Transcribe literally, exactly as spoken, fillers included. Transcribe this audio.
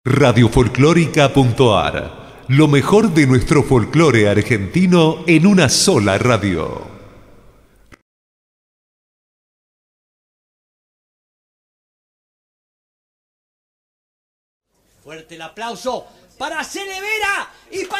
Radiofolclórica.ar. Lo mejor de nuestro folclore argentino en una sola radio. Fuerte el aplauso para Celevera y para...